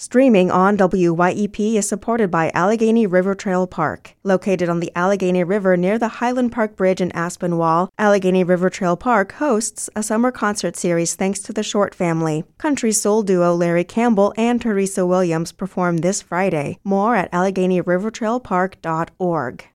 Streaming on WYEP is supported by Allegheny River Trail Park. Located on the Allegheny River near the Highland Park Bridge in Aspinwall, Allegheny River Trail Park hosts a summer concert series thanks to the Short family. Country soul duo Larry Campbell and Teresa Williams perform this Friday. More at AlleghenyRiverTrailPark.org.